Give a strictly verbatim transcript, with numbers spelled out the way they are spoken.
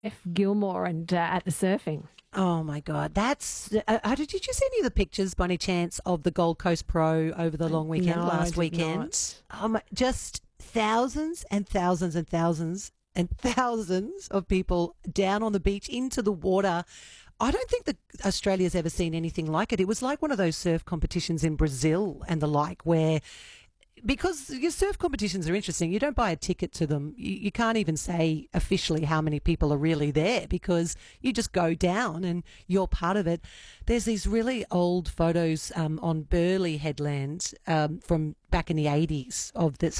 F. Gilmore and uh, at the surfing. Oh my God, that's. Uh, how did, did you see any of the pictures, by any chance, of the Gold Coast Pro over the long weekend No, I last did weekend? not. Um, just thousands and thousands and thousands and thousands of people down on the beach into the water. I don't think that Australia's ever seen anything like it. It was like one of those surf competitions in Brazil and the like, where because your surf competitions are interesting, you don't buy a ticket to them. You, you can't even say officially how many people are really there because you just go down and you're part of it. There's these really old photos um, on Burleigh Headland um, from back in the eighties of that